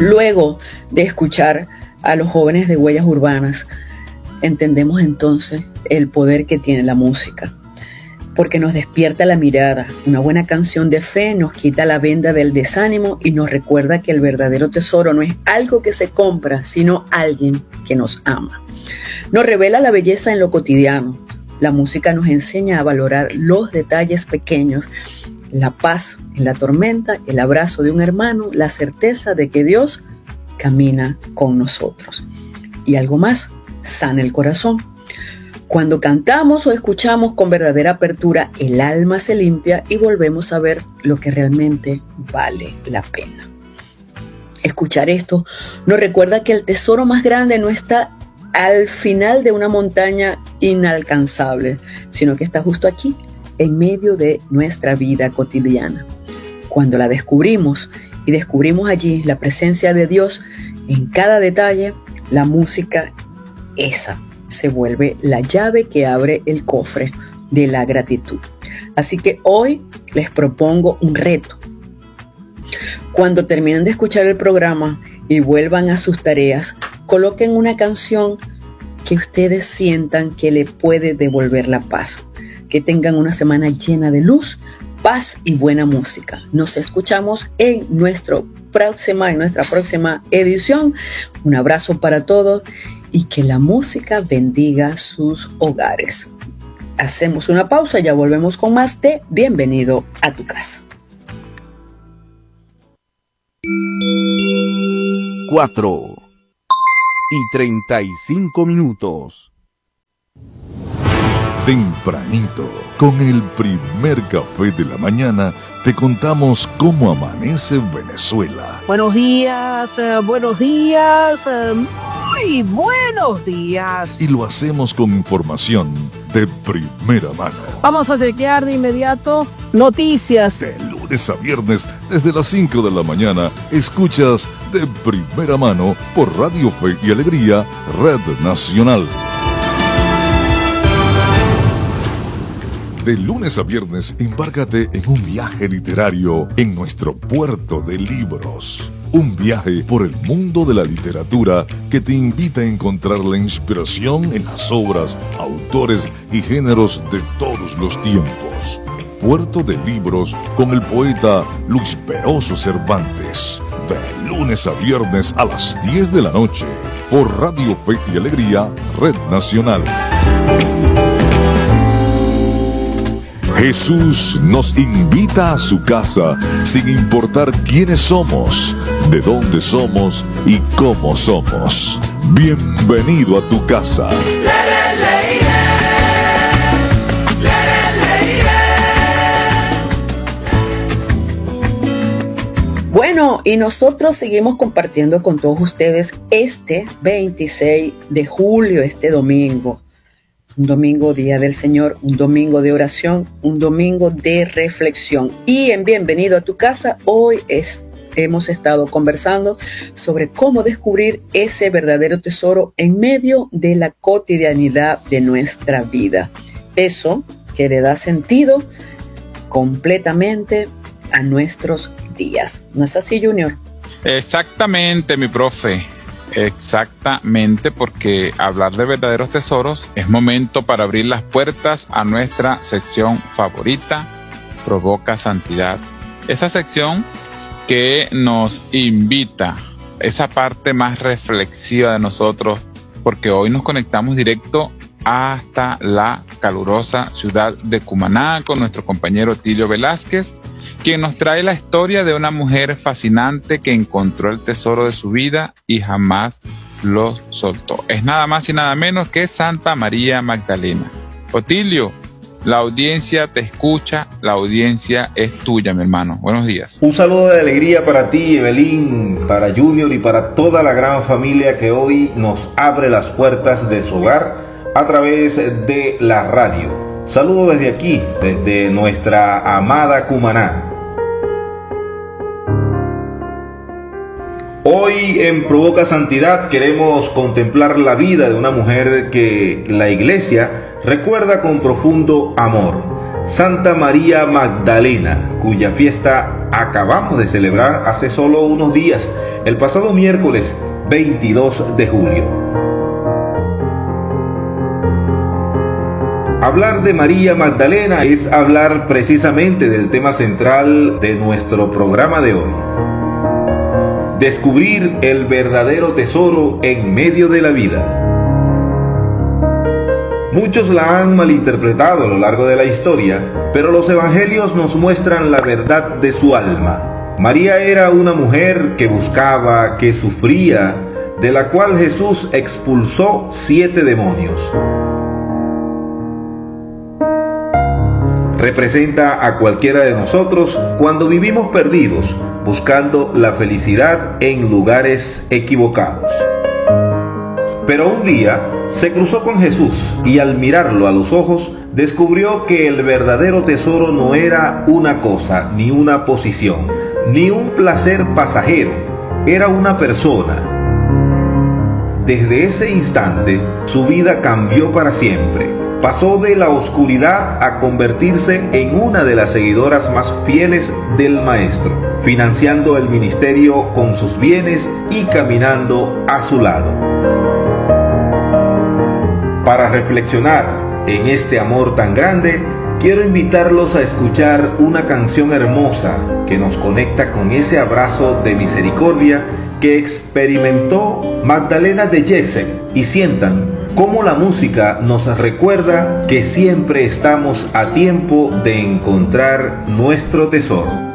Luego de escuchar a los jóvenes de Huellas Urbanas, entendemos entonces el poder que tiene la música, porque nos despierta la mirada. Una buena canción de fe nos quita la venda del desánimo y nos recuerda que el verdadero tesoro no es algo que se compra, sino alguien que nos ama. Nos revela la belleza en lo cotidiano. La música nos enseña a valorar los detalles pequeños, la paz en la tormenta, el abrazo de un hermano, la certeza de que Dios camina con nosotros. Y algo más, sana el corazón. Cuando cantamos o escuchamos con verdadera apertura, el alma se limpia y volvemos a ver lo que realmente vale la pena. Escuchar esto nos recuerda que el tesoro más grande no está al final de una montaña inalcanzable, sino que está justo aquí, en medio de nuestra vida cotidiana. Cuando la descubrimos y descubrimos allí la presencia de Dios en cada detalle, la música esa se vuelve la llave que abre el cofre de la gratitud. Así que hoy les propongo un reto. Cuando terminen de escuchar el programa y vuelvan a sus tareas, coloquen una canción que ustedes sientan que le puede devolver la paz. Que tengan una semana llena de luz, paz y buena música. Nos escuchamos en nuestra próxima edición. Un abrazo para todos y que la música bendiga sus hogares. Hacemos una pausa y ya volvemos con más de Bienvenido a tu casa. 4:35. Tempranito, con el primer café de la mañana, te contamos cómo amanece Venezuela. Buenos días, muy buenos días. Y lo hacemos con información de primera mano. Vamos a chequear de inmediato noticias. De lunes a viernes, desde las 5 de la mañana, escuchas de primera mano por Radio Fe y Alegría, Red Nacional. De lunes a viernes, embárcate en un viaje literario en nuestro puerto de libros. Un viaje por el mundo de la literatura que te invita a encontrar la inspiración en las obras, autores y géneros de todos los tiempos. Puerto de Libros con el poeta Luis Peroso Cervantes. De lunes a viernes a las 10 de la noche por Radio Fe y Alegría, Red Nacional. Jesús nos invita a su casa sin importar quiénes somos, de dónde somos y cómo somos. Bienvenido a tu casa. Bueno, y nosotros seguimos compartiendo con todos ustedes este 26 de julio, este domingo. Un domingo, Día del Señor, un domingo de oración, un domingo de reflexión. Y en Bienvenido a tu casa, hoy hemos estado conversando sobre cómo descubrir ese verdadero tesoro en medio de la cotidianidad de nuestra vida. Eso que le da sentido completamente a nuestros días. ¿No es así, Junior? Exactamente, mi profe. Exactamente, porque hablar de verdaderos tesoros es momento para abrir las puertas a nuestra sección favorita, Provoca Santidad. Esa sección que nos invita, esa parte más reflexiva de nosotros, porque hoy nos conectamos directo hasta la calurosa ciudad de Cumaná con nuestro compañero Tilio Velázquez, quien nos trae la historia de una mujer fascinante que encontró el tesoro de su vida y jamás lo soltó. Es nada más y nada menos que Santa María Magdalena. Otilio, la audiencia te escucha, la audiencia es tuya, mi hermano. Buenos días. Un saludo de alegría para ti, Evelyn, para Junior y para toda la gran familia que hoy nos abre las puertas de su hogar a través de la radio. Saludo desde aquí, desde nuestra amada Cumaná. Hoy en Provoca Santidad queremos contemplar la vida de una mujer que la Iglesia recuerda con profundo amor, Santa María Magdalena, cuya fiesta acabamos de celebrar hace solo unos días, el pasado miércoles 22 de julio. Hablar de María Magdalena es hablar precisamente del tema central de nuestro programa de hoy. Descubrir el verdadero tesoro en medio de la vida. Muchos la han malinterpretado a lo largo de la historia, pero los evangelios nos muestran la verdad de su alma. María era una mujer que buscaba, que sufría, de la cual Jesús expulsó 7 demonios. Representa a cualquiera de nosotros cuando vivimos perdidos, buscando la felicidad en lugares equivocados. Pero un día se cruzó con Jesús y al mirarlo a los ojos descubrió que el verdadero tesoro no era una cosa, ni una posición, ni un placer pasajero, era una persona. Desde ese instante su vida cambió para siempre. Pasó de la oscuridad a convertirse en una de las seguidoras más fieles del Maestro, financiando el ministerio con sus bienes y caminando a su lado. Para reflexionar en este amor tan grande, quiero invitarlos a escuchar una canción hermosa que nos conecta con ese abrazo de misericordia que experimentó Magdalena de Gesem, y sientan cómo la música nos recuerda que siempre estamos a tiempo de encontrar nuestro tesoro.